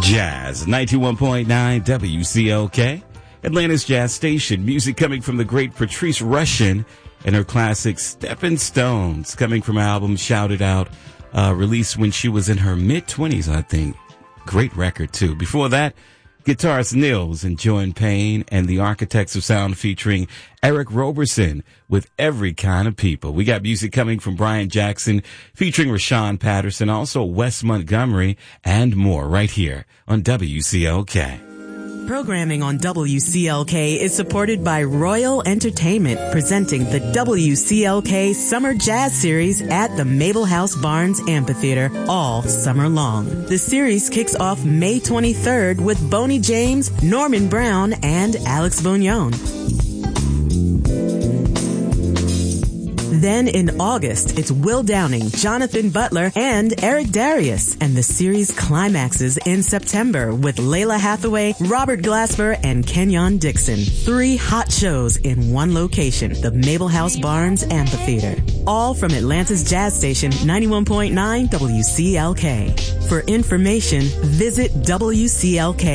Jazz 91.9 WCLK, Atlanta's jazz station. Music coming from the great Patrice Rushen and her classic Steppin' Stones, coming from her album Shout It Out, released when she was in her mid-20s, I think. Great record, too. Before that, guitarist Nils and Joan Payne and the Architects of Sound featuring Eric Roberson with Every Kind of People. We got music coming from Brian Jackson featuring Rashawn Patterson, also Wes Montgomery, and more right here on WCLK. Programming on WCLK is supported by Royal Entertainment, presenting the WCLK Summer Jazz Series at the Mabel House Barnes Amphitheater all summer long. The series kicks off May 23rd with Boney James, Norman Brown, and Alex Bognon. Then in August, it's Will Downing, Jonathan Butler, and Eric Darius. And the series climaxes in September with Layla Hathaway, Robert Glasper, and Kenyon Dixon. 3 hot shows in one location, the Mabel House Barnes Amphitheater. All from Atlanta's jazz station, 91.9 WCLK. For information, visit WCLK.